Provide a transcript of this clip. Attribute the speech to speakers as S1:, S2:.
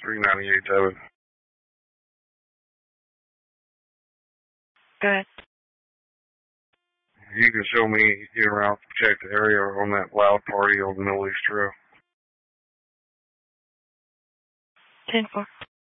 S1: 398 debit.
S2: Good.
S1: You can show me getting around to protect the area on that loud party on the Middle East Trail.
S2: 10-4.